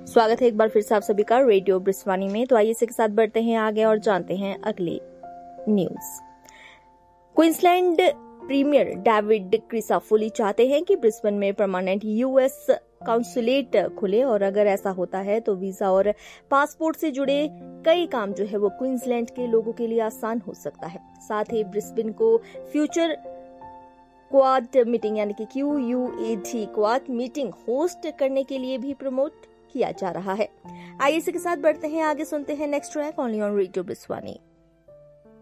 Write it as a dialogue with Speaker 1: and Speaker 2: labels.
Speaker 1: स्वागत है एक बार फिर से आप सभी का रेडियो ब्रिस्वानी में। तो आइए इसी के साथ बढ़ते हैं आगे और जानते हैं अगली न्यूज। क्वींसलैंड प्रीमियर डेविड क्रिसाफोली चाहते हैं कि ब्रिस्बेन में परमानेंट यूएस काउंसुलेट खुले और अगर ऐसा होता है तो वीजा और पासपोर्ट से जुड़े कई काम जो है वो क्वींसलैंड के लोगों के लिए आसान हो सकता है। साथ ही ब्रिस्बेन को फ्यूचर क्वाड मीटिंग यानी कि QUAD क्वाड मीटिंग होस्ट करने के लिए भी प्रमोट किया जा रहा है। आइए इसी के साथ बढ़ते हैं आगे, सुनते हैं next track only on radio ब्रिस्वानी।